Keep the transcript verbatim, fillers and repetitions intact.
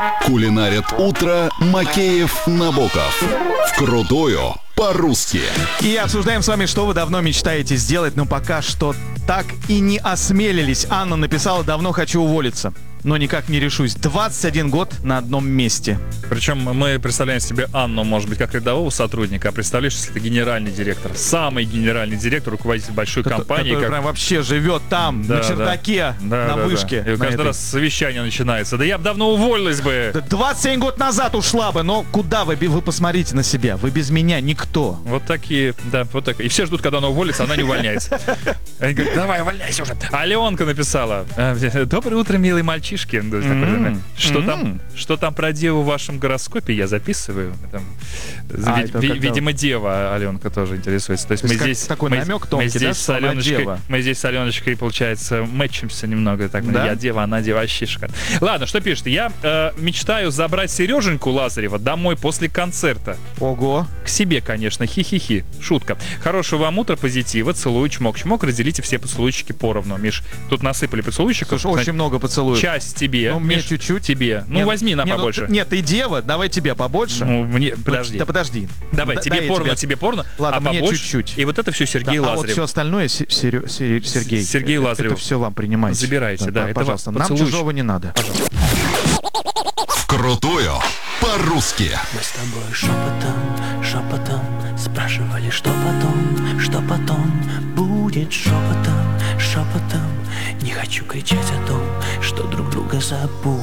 Кулинарит утро Макеев, Набоков. Вкрутую по-русски. И обсуждаем с вами, что вы давно мечтаете сделать, но пока что так и не осмелились. Анна написала: давно хочу уволиться, но никак не решусь. двадцать один год на одном месте. Причем мы представляем себе Анну, может быть, как рядового сотрудника, а представляешь, если это генеральный директор, самый генеральный директор, руководитель большой Который, компании. который как... прям вообще живет там, да, на чердаке, да, на да, вышке. Да. И на каждый этой. раз совещание начинается. Да я бы давно уволилась бы. двадцать семь год назад ушла бы, но куда вы? Вы посмотрите на себя. Вы без меня никто. Вот такие, да, вот так. И все ждут, когда она уволится, она не увольняется. Они говорят: давай, увольняйся уже. Аленка написала: доброе утро, милые мальчишки. Что там, что там про деву в вашем гороскопе, я записываю. Там, А, ви- это ви- когда- видимо, дева Аленка тоже интересуется. То есть, То мы есть как здесь такой мы, намек мы тонкий, здесь да, с что она Аленочкой, дева. мы здесь с Аленочкой, получается, мэтчимся немного. Так, Да? я дева, она дева, вообще шикарно. Ладно, что пишет? Я э, мечтаю забрать Сереженьку Лазарева домой после концерта. Ого. К себе, конечно, хи-хи-хи. Шутка. Хорошего вам утра, позитива, целую, чмок-чмок. Разделите все поцелуйчики поровну. Миш, тут насыпали поцелуйчиков. Слушай, очень много поцелуев. Часть тебе. Ну, мне Миш, чуть-чуть. Тебе. Ну, Нет, возьми на не, ну, побольше. ты- нет, ты дева, давай тебе побольше. Ну, мне... Подожди. Да подожди. Давай, Да- тебе дай я порно, тебе- тебе порно, Ладно, а мне побольше. чуть-чуть. И вот это все Сергей Да, а вот Лазарев. все остальное Се- Серё- Се- Сергей. Сергей Это- Лазарев. Это все вам принимайте. Забирайте, да, это пожалуйста. вам Нам поцелуйчик. чужого не надо. Вкрутую по-русски. Мы с тобой шепотом, шепотом спрашивали, что потом, что потом будет шепотом, шепотом. Не хочу кричать о том, что друг друга забудем.